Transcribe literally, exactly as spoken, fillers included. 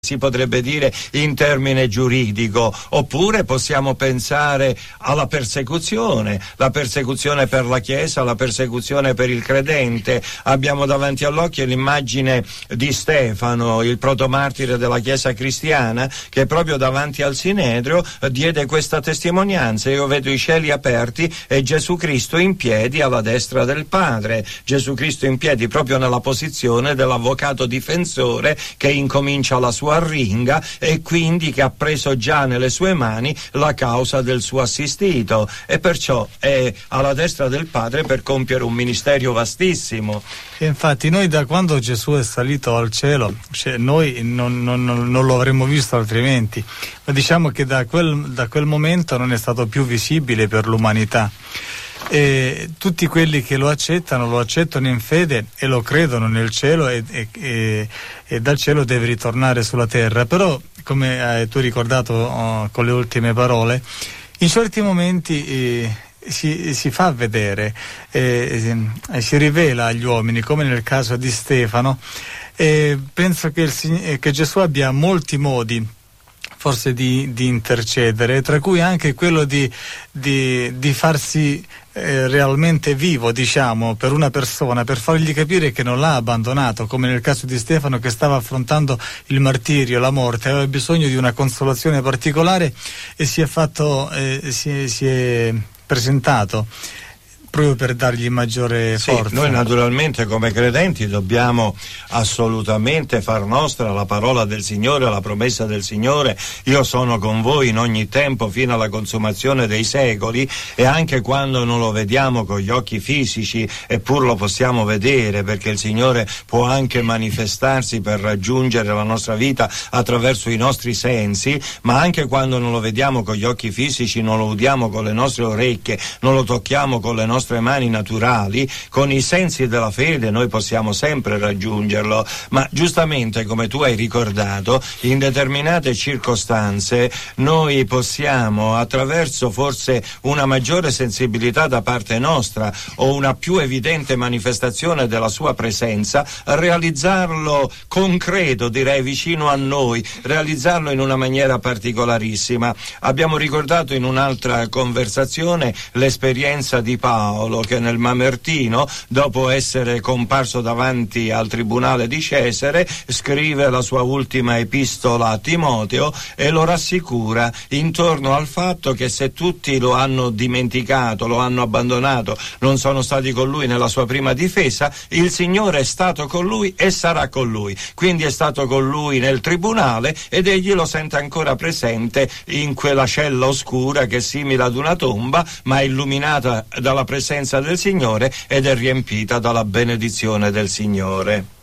si potrebbe dire in termine giuridico, oppure possiamo pensare alla persecuzione, la persecuzione per la Chiesa, la persecuzione per il credente. Abbiamo davanti all'occhio l'immagine di Stefano, il protomartire della Chiesa cristiana, che proprio davanti al Sinedrio diede questa testimonianza: io vedo i cieli aperti e Gesù Cristo in piedi alla destra del Padre. Gesù Cristo in piedi proprio nella posizione dell'avvocato difensore che incomincia la sua arringa e quindi che ha preso già nelle sue mani la causa del suo assistito, e perciò è alla destra del Padre per compiere un ministero vastissimo. E infatti noi, da quando Gesù è salito al cielo, cioè noi non, non, non lo avremmo visto altrimenti, ma diciamo che da quel, da quel momento non è stato più visibile per l'umanità. E tutti quelli che lo accettano lo accettano in fede e lo credono nel cielo, e, e, e, e dal cielo deve ritornare sulla terra. Però, come hai tu ricordato oh, con le ultime parole, in certi momenti eh, si, si fa vedere, eh, eh, si rivela agli uomini, come nel caso di Stefano. E penso che, il, che Gesù abbia molti modi forse di, di intercedere, tra cui anche quello di, di, di farsi eh, realmente vivo, diciamo, per una persona, per fargli capire che non l'ha abbandonato, come nel caso di Stefano, che stava affrontando il martirio, la morte, aveva bisogno di una consolazione particolare e si è fatto, eh, si, si è presentato proprio per dargli maggiore sì, forza. Noi naturalmente come credenti dobbiamo assolutamente far nostra la parola del Signore, la promessa del Signore: io sono con voi in ogni tempo fino alla consumazione dei secoli. E anche quando non lo vediamo con gli occhi fisici, eppur lo possiamo vedere, perché il Signore può anche manifestarsi per raggiungere la nostra vita attraverso i nostri sensi, ma anche quando non lo vediamo con gli occhi fisici, non lo udiamo con le nostre orecchie, non lo tocchiamo con le nostre nostre mani naturali, con i sensi della fede noi possiamo sempre raggiungerlo. Ma giustamente, come tu hai ricordato, in determinate circostanze noi possiamo, attraverso forse una maggiore sensibilità da parte nostra o una più evidente manifestazione della sua presenza, realizzarlo concreto, direi vicino a noi, realizzarlo in una maniera particolarissima. Abbiamo ricordato in un'altra conversazione l'esperienza di Paolo, che nel Mamertino, dopo essere comparso davanti al tribunale di Cesare, scrive la sua ultima epistola a Timoteo e lo rassicura intorno al fatto che se tutti lo hanno dimenticato, lo hanno abbandonato, non sono stati con lui nella sua prima difesa, il Signore è stato con lui e sarà con lui. Quindi è stato con lui nel tribunale ed egli lo sente ancora presente in quella cella oscura che è simile ad una tomba, ma è illuminata dalla presenza del Signore ed è riempita dalla benedizione del Signore.